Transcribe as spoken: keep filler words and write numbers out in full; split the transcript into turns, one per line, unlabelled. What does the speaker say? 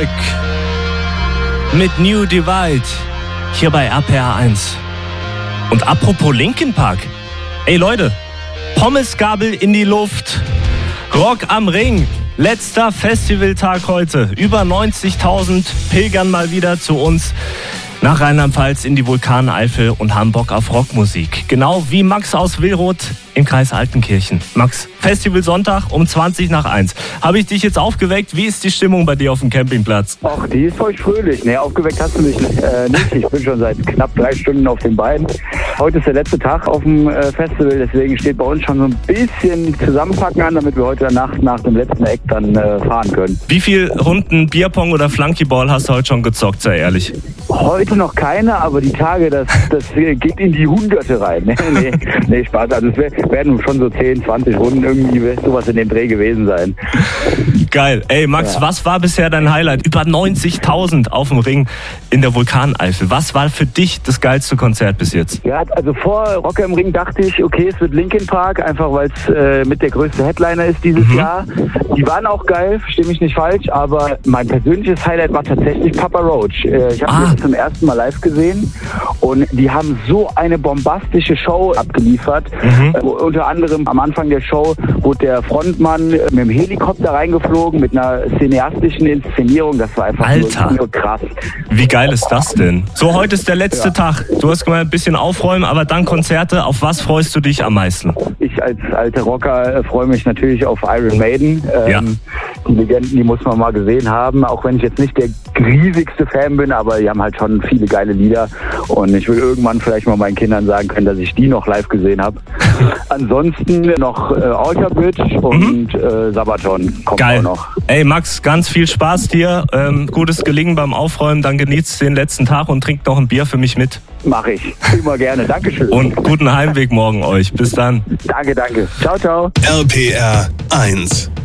Park mit New Divide hier bei R P R eins. Und apropos Linkin Park. Ey Leute, Pommesgabel in die Luft, Rock am Ring, letzter Festivaltag heute. Über neunzigtausend pilgern mal wieder zu uns nach Rheinland-Pfalz in die Vulkaneifel und haben Bock auf Rockmusik. Genau wie Max aus Willroth im Kreis Altenkirchen. Max, Festival Sonntag um zwanzig nach eins. Habe ich dich jetzt aufgeweckt? Wie ist die Stimmung bei dir auf dem Campingplatz?
Ach, die ist voll fröhlich. Nee, aufgeweckt hast du mich äh, nicht. Ich bin schon seit knapp drei Stunden auf den Beinen. Heute ist der letzte Tag auf dem äh, Festival, deswegen steht bei uns schon so ein bisschen Zusammenpacken an, damit wir heute Nacht nach dem letzten Eck dann äh, fahren können.
Wie viele Runden Bierpong oder Flunkyball hast du heute schon gezockt, sei ehrlich?
Heute noch keine, aber die Tage, das, das geht in die Hunderte rein. Nee, nee, nee, Spaß. Also es werden schon so zehn, zwanzig Runden irgendwie sowas in dem Dreh gewesen sein.
Geil. Ey Max, ja. Was war bisher dein Highlight? Über neunzigtausend auf dem Ring in der Vulkaneifel. Was war für dich das geilste Konzert bis jetzt?
Ja, also vor Rock am Ring dachte ich, okay, es wird Linkin Park, einfach weil es äh, mit der größte Headliner ist dieses mhm. Jahr. Die waren auch geil, verstehe mich nicht falsch, aber mein persönliches Highlight war tatsächlich Papa Roach. Äh, ich habe ah. die zum ersten Mal live gesehen und die haben so eine bombastische Show abgeliefert. Mhm. Äh, unter anderem am Anfang der Show wurde der Frontmann mit dem Helikopter reingeflogen mit einer cineastischen Inszenierung. Das war einfach
Alter.
nur krass.
Wie geil ist das denn? So, heute ist der letzte ja. Tag. Du hast gemeint, ein bisschen aufräumen, aber dann Konzerte. Auf was freust du dich am meisten?
Ich als alter Rocker äh, freue mich natürlich auf Iron Maiden. Ähm, ja. Die Legenden, die muss man mal gesehen haben. Auch wenn ich jetzt nicht der riesigste Fan bin, aber die haben halt schon viele geile Lieder. Und ich will irgendwann vielleicht mal meinen Kindern sagen können, dass ich die noch live gesehen habe. Ansonsten noch äh, Alter Bridge und mhm. äh, Sabaton kommt
Geil.
Auch noch.
Ey Max, ganz viel Spaß dir. Ähm, gutes Gelingen beim Aufräumen. Dann genießt den letzten Tag und trinkt noch ein Bier für mich mit.
Mach ich. Immer gerne. Dankeschön.
Und guten Heimweg morgen euch. Bis dann.
Danke, danke. Ciao, ciao.
R P R eins